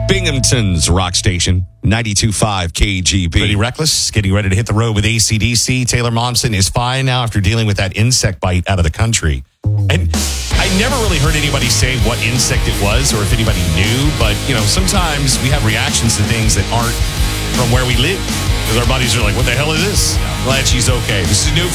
Binghamton's rock station, 92.5 KGB. Pretty Reckless, getting ready to hit the road with AC/DC. Taylor Momsen is fine now after dealing with that insect bite out of the country. And I never really heard anybody say what insect it was or if anybody knew, but, sometimes we have reactions to things that aren't from where we live. Because our bodies are like, what the hell is this? Glad she's okay. This is new